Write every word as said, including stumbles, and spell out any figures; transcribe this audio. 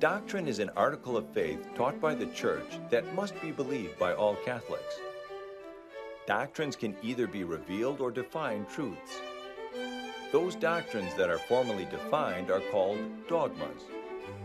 Doctrine is an article of faith taught by the Church that must be believed by all Catholics. Doctrines can either be revealed or defined truths. Those doctrines that are formally defined are called dogmas.